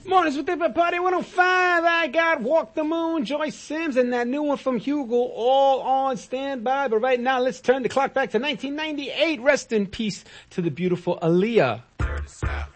Mornings with Dip at Party 105. I got Walk the Moon, Joyce Sims, and that new one from Hugo all on standby. But right now, let's turn the clock back to 1998. Rest in peace to the beautiful Aaliyah.